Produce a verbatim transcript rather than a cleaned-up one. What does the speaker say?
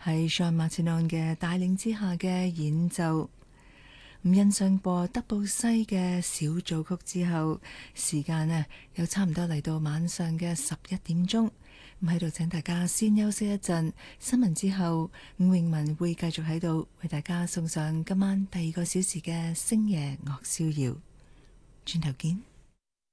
喺 Sean Martinon 嘅帶領之下嘅演奏。咁欣賞過德布西嘅小組曲之後，時間呢又差唔多嚟到晚上嘅十一點鐘。咁喺度請大家先休息一陣，新聞之後伍詠文會繼續喺度為大家送上今晚第二個小時嘅星夜樂逍遙。轉頭見。